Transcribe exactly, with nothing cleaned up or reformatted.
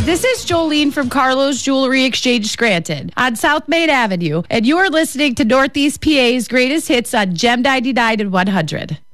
this is Jolene from Carlos Jewelry Exchange Scranton on South Main Avenue, and you are listening to Northeast P A's greatest hits on Gem ninety-nine and one hundred.